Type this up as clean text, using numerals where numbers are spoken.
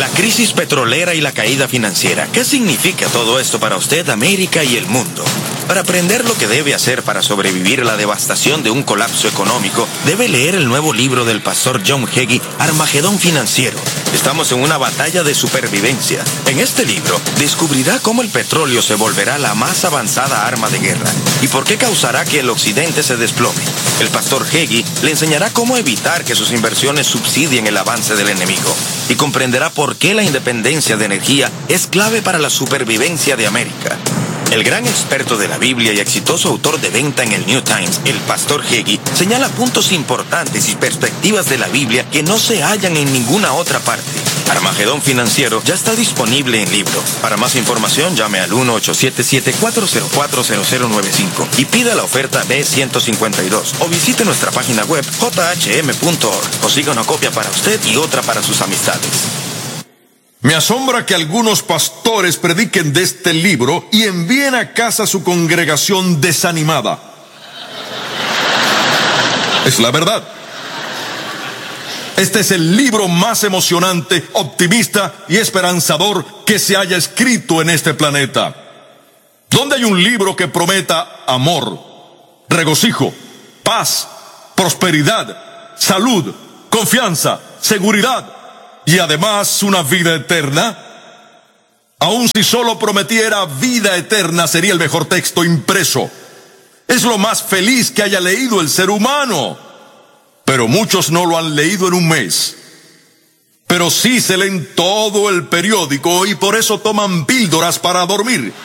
La crisis petrolera y la caída financiera. ¿Qué significa todo esto para usted, América y el mundo? Para aprender lo que debe hacer para sobrevivir a la devastación de un colapso económico, debe leer el nuevo libro del pastor John Hagee, Armagedón Financiero. Estamos en una batalla de supervivencia. En este libro, descubrirá cómo el petróleo se volverá la más avanzada arma de guerra y por qué causará que el occidente se desplome. El pastor Hagee le enseñará cómo evitar que sus inversiones subsidien el avance del enemigo y comprenderá por qué la independencia de energía es clave para la supervivencia de América. El gran experto de la Biblia y exitoso autor de venta en el New Times, el pastor Hagee, señala puntos importantes y perspectivas de la Biblia que no se hallan en ninguna otra parte. Armagedón Financiero ya está disponible en libro. Para más información, llame al 1-877-404-0095 y pida la oferta B152 o visite nuestra página web jhm.org. Consiga una copia para usted y otra para sus amistades. Me asombra que algunos pastores prediquen de este libro y envíen a casa a su congregación desanimada. Es la verdad. Este es el libro más emocionante, optimista y esperanzador que se haya escrito en este planeta. ¿Dónde hay un libro que prometa amor, regocijo, paz, prosperidad, salud, confianza, seguridad y además una vida eterna? Aun si solo prometiera vida eterna, sería el mejor texto impreso. Es lo más feliz que haya leído el ser humano. Pero muchos no lo han leído en un mes. Pero sí se leen todo el periódico y por eso toman píldoras para dormir.